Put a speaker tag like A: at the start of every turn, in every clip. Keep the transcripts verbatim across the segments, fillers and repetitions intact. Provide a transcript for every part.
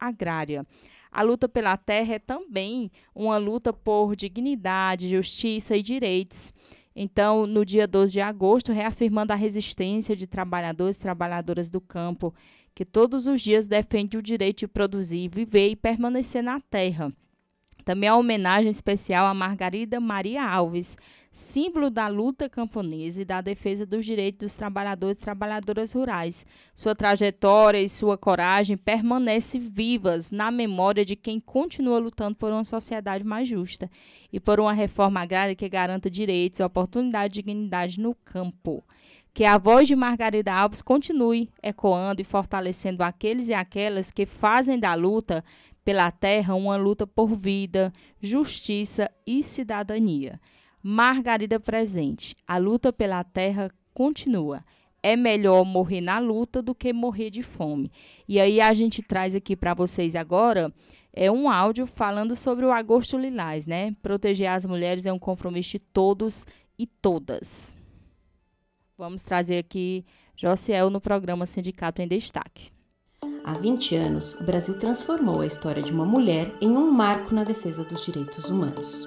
A: agrária. A luta pela terra é também uma luta por dignidade, justiça e direitos. Então, no dia doze de agosto, reafirmando a resistência de trabalhadores e trabalhadoras do campo, que todos os dias defende o direito de produzir, viver e permanecer na terra. Também a homenagem especial a Margarida Maria Alves, símbolo da luta camponesa e da defesa dos direitos dos trabalhadores e trabalhadoras rurais. Sua trajetória e sua coragem permanecem vivas na memória de quem continua lutando por uma sociedade mais justa e por uma reforma agrária que garanta direitos, oportunidade e dignidade no campo. Que a voz de Margarida Alves continue ecoando e fortalecendo aqueles e aquelas que fazem da luta pela terra uma luta por vida, justiça e cidadania. Margarida presente, a luta pela terra continua. É melhor morrer na luta do que morrer de fome. E aí a gente traz aqui para vocês agora é um áudio falando sobre o Agosto Lilás, né? Proteger as mulheres é um compromisso de todos e todas. Vamos trazer aqui Josiel no programa Sindicato em Destaque.
B: Há vinte anos, o Brasil transformou a história de uma mulher em um marco na defesa dos direitos humanos.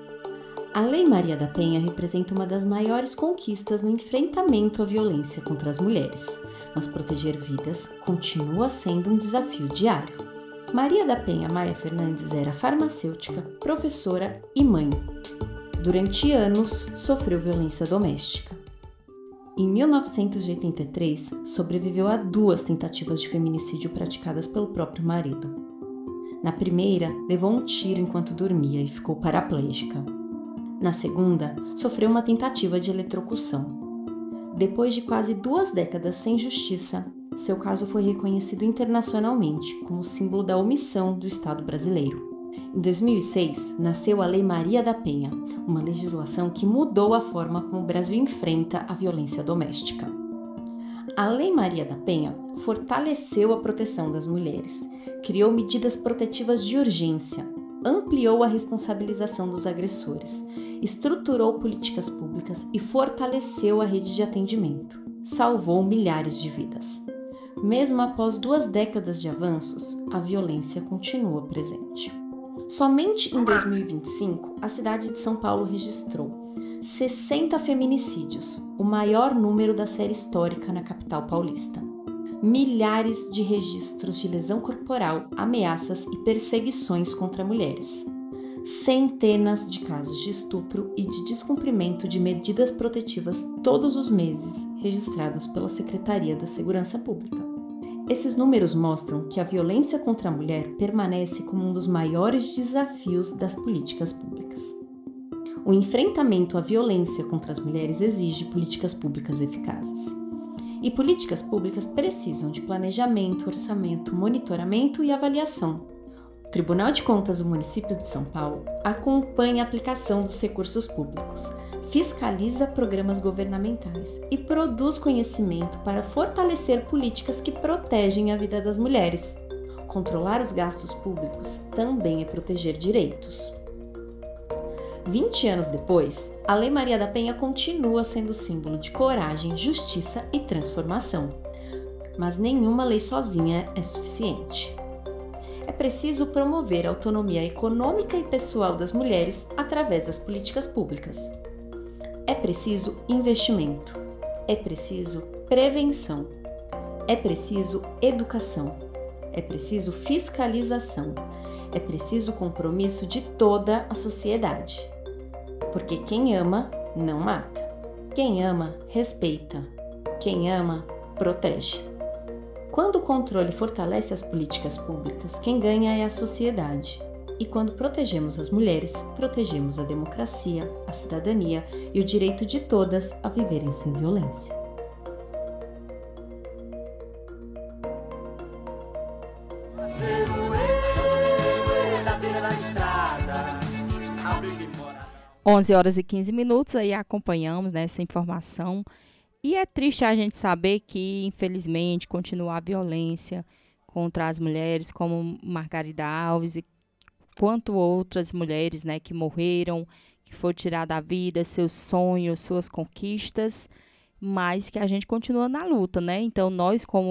B: A Lei Maria da Penha representa uma das maiores conquistas no enfrentamento à violência contra as mulheres, mas proteger vidas continua sendo um desafio diário. Maria da Penha Maia Fernandes era farmacêutica, professora e mãe. Durante anos, sofreu violência doméstica. Em mil novecentos e oitenta e três, sobreviveu a duas tentativas de feminicídio praticadas pelo próprio marido. Na primeira, levou um tiro enquanto dormia e ficou paraplégica. Na segunda, sofreu uma tentativa de eletrocução. Depois de quase duas décadas sem justiça, seu caso foi reconhecido internacionalmente como símbolo da omissão do Estado brasileiro. Em dois mil e seis, nasceu a Lei Maria da Penha, uma legislação que mudou a forma como o Brasil enfrenta a violência doméstica. A Lei Maria da Penha fortaleceu a proteção das mulheres, criou medidas protetivas de urgência, ampliou a responsabilização dos agressores, estruturou políticas públicas e fortaleceu a rede de atendimento. Salvou milhares de vidas. Mesmo após duas décadas de avanços, a violência continua presente. Somente em dois mil e vinte e cinco, a cidade de São Paulo registrou sessenta feminicídios, o maior número da série histórica na capital paulista. Milhares de registros de lesão corporal, ameaças e perseguições contra mulheres. Centenas de casos de estupro e de descumprimento de medidas protetivas todos os meses registrados pela Secretaria da Segurança Pública. Esses números mostram que a violência contra a mulher permanece como um dos maiores desafios das políticas públicas. O enfrentamento à violência contra as mulheres exige políticas públicas eficazes. E políticas públicas precisam de planejamento, orçamento, monitoramento e avaliação. O Tribunal de Contas do município de São Paulo acompanha a aplicação dos recursos públicos, fiscaliza programas governamentais e produz conhecimento para fortalecer políticas que protegem a vida das mulheres. Controlar os gastos públicos também é proteger direitos. vinte anos depois, a Lei Maria da Penha continua sendo símbolo de coragem, justiça e transformação. Mas nenhuma lei sozinha é suficiente. É preciso promover a autonomia econômica e pessoal das mulheres através das políticas públicas. É preciso investimento, é preciso prevenção, é preciso educação, é preciso fiscalização, é preciso compromisso de toda a sociedade. Porque quem ama, não mata. Quem ama, respeita. Quem ama, protege. Quando o controle fortalece as políticas públicas, quem ganha é a sociedade. E quando protegemos as mulheres, protegemos a democracia, a cidadania e o direito de todas a viverem sem violência.
A: onze horas e quinze minutos, aí acompanhamos, né, essa informação. E é triste a gente saber que, infelizmente, continua a violência contra as mulheres, como Margarida Alves e quanto outras mulheres, né, que morreram, que foram tiradas da vida, seus sonhos, suas conquistas, mas que a gente continua na luta, né? Então, nós, como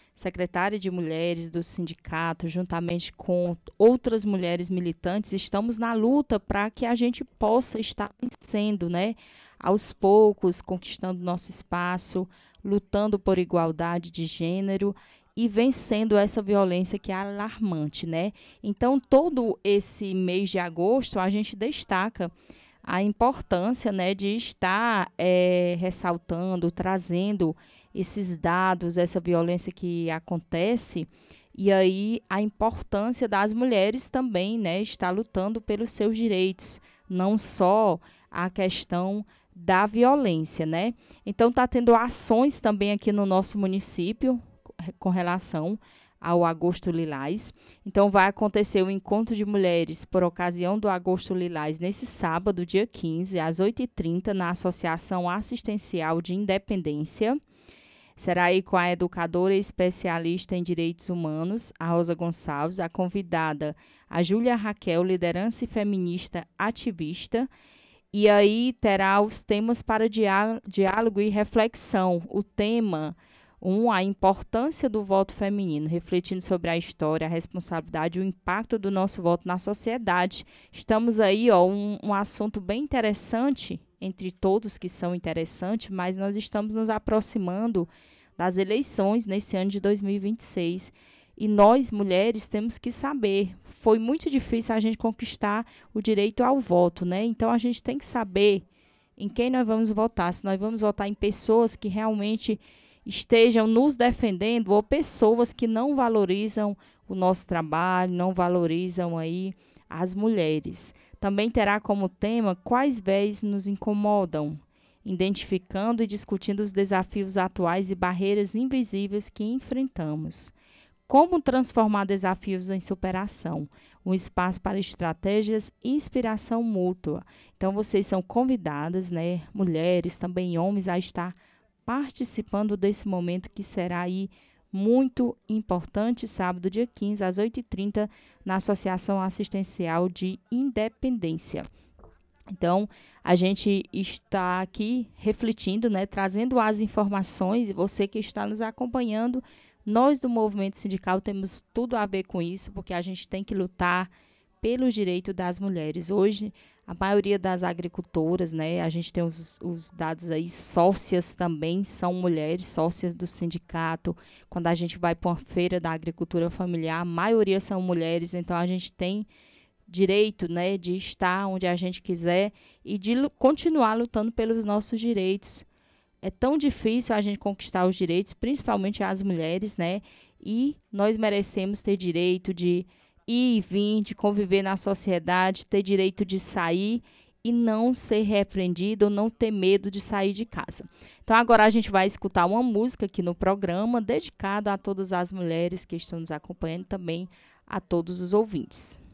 A: secretária de mulheres do sindicato, juntamente com outras mulheres militantes, estamos na luta para que a gente possa estar vencendo, né, aos poucos, conquistando nosso espaço, lutando por igualdade de gênero e vencendo essa violência que é alarmante, né? Então, todo esse mês de agosto, a gente destaca a importância, né, de estar é, ressaltando, trazendo esses dados, essa violência que acontece, e aí a importância das mulheres também, né, estar lutando pelos seus direitos, não só a questão da violência, né? Então, está tendo ações também aqui no nosso município com relação ao Agosto Lilás. Então, vai acontecer o encontro de mulheres por ocasião do Agosto Lilás nesse sábado, dia quinze, às oito e trinta, na Associação Assistencial de Independência. Será aí com a educadora especialista em direitos humanos, a Rosa Gonçalves, a convidada, a Júlia Raquel, liderança feminista ativista. E aí terá os temas para diálogo e reflexão. O tema Um, a importância do voto feminino, refletindo sobre a história, a responsabilidade e o impacto do nosso voto na sociedade. Estamos aí, ó, um, um assunto bem interessante, entre todos que são interessantes, mas nós estamos nos aproximando das eleições nesse ano de dois mil e vinte e seis. E nós, mulheres, temos que saber. Foi muito difícil a gente conquistar o direito ao voto, né? Então, a gente tem que saber em quem nós vamos votar. Se nós vamos votar em pessoas que realmente estejam nos defendendo ou pessoas que não valorizam o nosso trabalho, não valorizam aí as mulheres. Também terá como tema quais véus nos incomodam, identificando e discutindo os desafios atuais e barreiras invisíveis que enfrentamos. Como transformar desafios em superação? Um espaço para estratégias e inspiração mútua. Então, vocês são convidadas, né, mulheres, também homens, a estar participando desse momento que será aí muito importante, sábado, dia quinze, às oito e trinta, na Associação Assistencial de Independência. Então, a gente está aqui refletindo, né, trazendo as informações, e você que está nos acompanhando, nós do movimento sindical temos tudo a ver com isso, porque a gente tem que lutar pelos direitos das mulheres. Hoje, a maioria das agricultoras, né, a gente tem os, os dados aí, sócias também são mulheres, sócias do sindicato. Quando a gente vai para uma feira da agricultura familiar, a maioria são mulheres, então a gente tem direito, né, de estar onde a gente quiser e de continuar lutando pelos nossos direitos. É tão difícil a gente conquistar os direitos, principalmente as mulheres, né, e nós merecemos ter direito de ir e vir, de conviver na sociedade, ter direito de sair e não ser repreendido ou não ter medo de sair de casa. Então, agora a gente vai escutar uma música aqui no programa, dedicada a todas as mulheres que estão nos acompanhando, também a todos os ouvintes.